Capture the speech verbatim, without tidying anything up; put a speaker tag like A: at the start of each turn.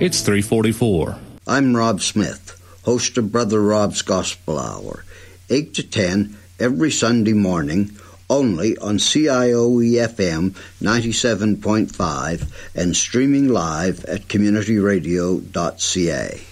A: it's three forty-four.
B: I'm Rob Smith, host of Brother Rob's Gospel Hour, eight to ten every Sunday morning, only on C I O E F M ninety-seven point five and streaming live at community radio dot c a.